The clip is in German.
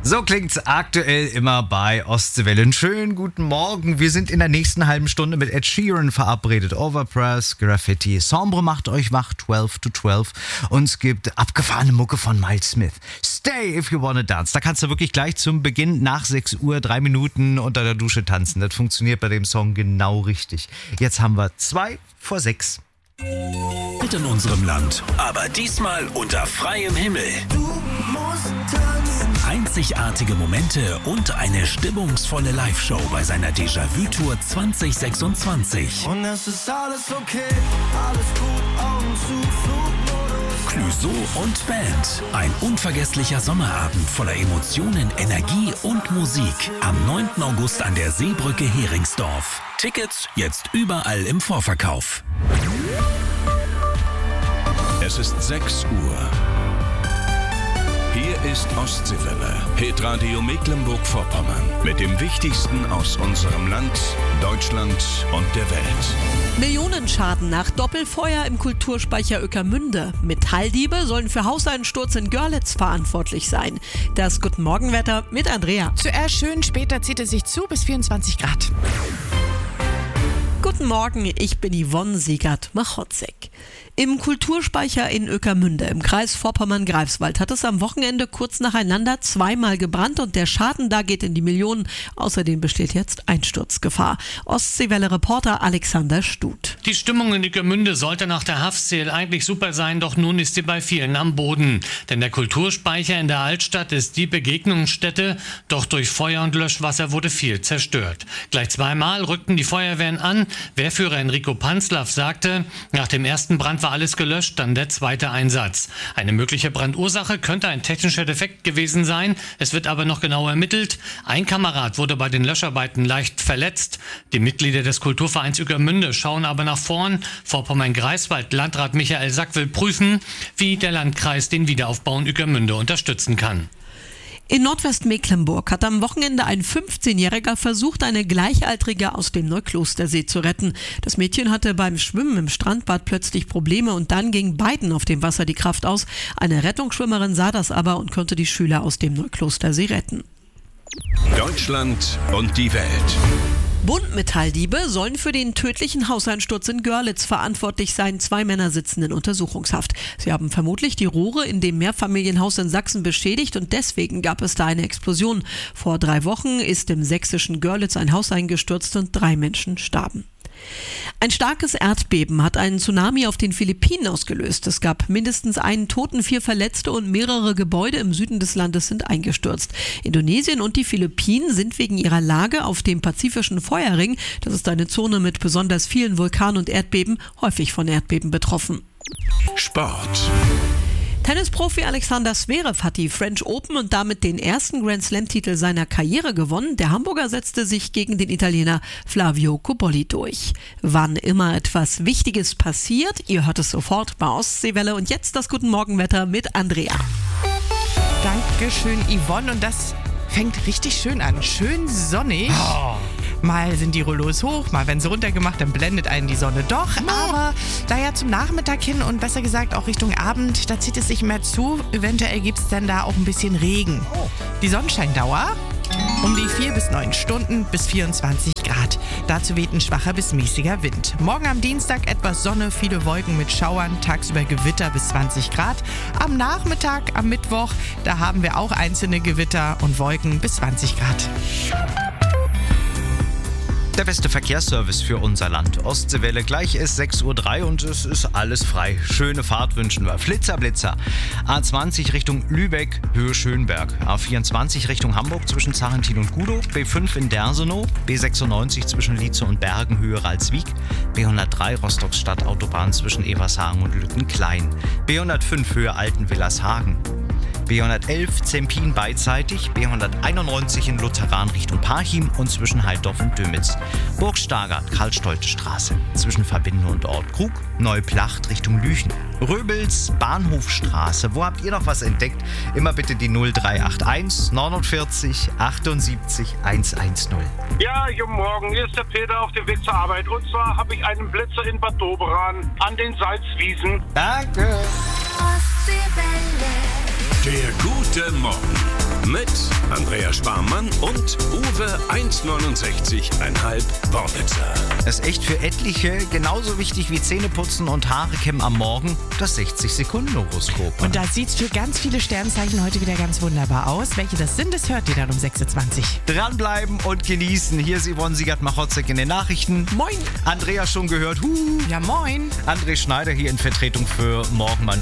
So klingt's aktuell immer bei Ostseewelle. Einen schönen guten Morgen. Wir sind in der nächsten halben Stunde mit Ed Sheeran verabredet. Overpress, Graffiti, Sombre macht euch wach, 12 to 12. Und es gibt abgefahrene Mucke von Miles Smith. Stay if you wanna dance. Da kannst du wirklich gleich zum Beginn nach 6 Uhr 3 Minuten unter der Dusche tanzen. Das funktioniert bei dem Song genau richtig. Jetzt haben wir 2 vor 6. In unserem Land, aber diesmal unter freiem Himmel. Du musst tanzen. Einzigartige Momente und eine stimmungsvolle Live-Show bei seiner Déjà-vu-Tour 2026. Und es ist alles okay, alles gut, Augen zu, Flugmodus. Clouseau und Band. Ein unvergesslicher Sommerabend voller Emotionen, Energie und Musik. Am 9. August an der Seebrücke Heringsdorf. Tickets jetzt überall im Vorverkauf. Es ist 6 Uhr. Hier ist Ostseewelle, Hitradio Mecklenburg-Vorpommern. Mit dem Wichtigsten aus unserem Land, Deutschland und der Welt. Millionenschaden nach Doppelfeuer im Kulturspeicher Ueckermünde. Metalldiebe sollen für Hauseinsturz in Görlitz verantwortlich sein. Das Guten Morgenwetter mit Andrea. Zuerst schön, später zieht es sich zu bis 24 Grad. Guten Morgen, ich bin Yvonne Siegert-Machotzek. Im Kulturspeicher in Ueckermünde im Kreis Vorpommern-Greifswald hat es am Wochenende kurz nacheinander zweimal gebrannt und der Schaden da geht in die Millionen. Außerdem besteht jetzt Einsturzgefahr. Ostseewelle-Reporter Alexander Stut. Die Stimmung in Ueckermünde sollte nach der Haftsale eigentlich super sein, doch nun ist sie bei vielen am Boden. Denn der Kulturspeicher in der Altstadt ist die Begegnungsstätte, doch durch Feuer und Löschwasser wurde viel zerstört. Gleich zweimal rückten die Feuerwehren an. Wehrführer Enrico Panzlaff sagte, nach dem ersten Brand war alles gelöscht, dann der zweite Einsatz. Eine mögliche Brandursache könnte ein technischer Defekt gewesen sein. Es wird aber noch genau ermittelt. Ein Kamerad wurde bei den Löscharbeiten leicht verletzt. Die Mitglieder des Kulturvereins Ueckermünde schauen aber nach vorn. Vorpommern-Greifswald Landrat Michael Sack will prüfen, wie der Landkreis den Wiederaufbau in Ueckermünde unterstützen kann. In Nordwestmecklenburg hat am Wochenende ein 15-Jähriger versucht, eine Gleichaltrige aus dem Neuklostersee zu retten. Das Mädchen hatte beim Schwimmen im Strandbad plötzlich Probleme und dann ging beiden auf dem Wasser die Kraft aus. Eine Rettungsschwimmerin sah das aber und konnte die Schüler aus dem Neuklostersee retten. Deutschland und die Welt. Buntmetalldiebe sollen für den tödlichen Hauseinsturz in Görlitz verantwortlich sein. 2 Männer sitzen in Untersuchungshaft. Sie haben vermutlich die Rohre in dem Mehrfamilienhaus in Sachsen beschädigt und deswegen gab es da eine Explosion. Vor 3 Wochen ist im sächsischen Görlitz ein Haus eingestürzt und 3 Menschen starben. Ein starkes Erdbeben hat einen Tsunami auf den Philippinen ausgelöst. Es gab mindestens einen Toten, 4 Verletzte und mehrere Gebäude im Süden des Landes sind eingestürzt. Indonesien und die Philippinen sind wegen ihrer Lage auf dem pazifischen Feuerring, das ist eine Zone mit besonders vielen Vulkanen und Erdbeben, häufig von Erdbeben betroffen. Sport. Tennisprofi Alexander Zverev hat die French Open und damit den ersten Grand-Slam-Titel seiner Karriere gewonnen. Der Hamburger setzte sich gegen den Italiener Flavio Cobolli durch. Wann immer etwas Wichtiges passiert, ihr hört es sofort bei Ostseewelle. Und jetzt das Guten Morgenwetter mit Andrea. Dankeschön, Yvonne. Und das fängt richtig schön an. Schön sonnig. Mal sind die Rollos hoch, mal werden sie runtergemacht, dann blendet einen die Sonne doch. Aber daher zum Nachmittag hin und besser gesagt auch Richtung Abend, da zieht es sich mehr zu. Eventuell gibt es dann da auch ein bisschen Regen. Die Sonnenscheindauer um die 4 bis 9 Stunden bis 24 Grad. Dazu weht ein schwacher bis mäßiger Wind. Morgen am Dienstag etwas Sonne, viele Wolken mit Schauern, tagsüber Gewitter bis 20 Grad. Am Nachmittag, am Mittwoch, da haben wir auch einzelne Gewitter und Wolken bis 20 Grad. Der beste Verkehrsservice für unser Land. Ostseewelle, gleich ist 6:03 Uhr und es ist alles frei. Schöne Fahrt wünschen wir. Flitzer, Blitzer. A20 Richtung Lübeck, Höhe Schönberg. A24 Richtung Hamburg zwischen Zarentin und Gudow. B5 in Dersenow. B96 zwischen Lietze und Bergen, Höhe Ralswiek. B103 Rostock-Stadt, Autobahn zwischen Evershagen und Lüttenklein. B105 Höhe Altenwillershagen. B111 Zempin beidseitig, B191 in Lutheran Richtung Parchim und zwischen Heidorf und Dömitz. Burg Stargard, Karl-Stolte-Straße, zwischen Verbindung und Ort Krug, Neuplacht Richtung Lüchen. Röbels, Bahnhofstraße, wo habt ihr noch was entdeckt? Immer bitte die 0381 49 78 110. Ja, guten Morgen, hier ist der Peter auf dem Weg zur Arbeit. Und zwar habe ich einen Blitzer in Bad Doberan an den Salzwiesen. Danke. Ostseewelle. Der gute Morgen mit Andreas Sparmann und Uwe 1,69,5 Worbitzer. Das ist echt für etliche genauso wichtig wie Zähneputzen und Haare kämmen am Morgen, das 60-Sekunden-Horoskop. Und da sieht's für ganz viele Sternzeichen heute wieder ganz wunderbar aus. Welche das sind, das hört ihr dann um 6.20 Uhr. Dranbleiben und genießen. Hier ist Yvonne Siegert-Machotzek in den Nachrichten. Moin. Andreas schon gehört. Ja, moin. André Schneider hier in Vertretung für Morgenmann